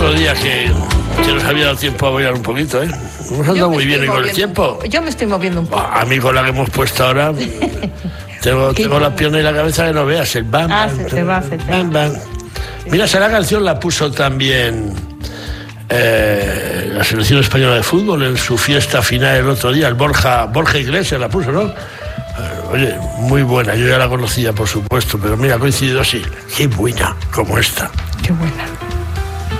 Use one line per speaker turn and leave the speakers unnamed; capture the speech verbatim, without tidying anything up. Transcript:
otro día que, que nos había dado tiempo a bailar un poquito, ¿eh? Hemos andado muy bien con el tiempo.
Yo me estoy moviendo un poco.
A mí con la que hemos puesto ahora, tengo, tengo la pierna y la cabeza que no veas, el bam,
Ah,
bam,
se te va, se te
bam, bam. Mira, esa la canción la puso también eh, la selección española de fútbol en su fiesta final el otro día, el Borja, Borja Iglesias la puso, ¿no? Oye, muy buena, yo ya la conocía, por supuesto, pero mira, ha coincidido así. Qué buena, como esta.
Qué buena.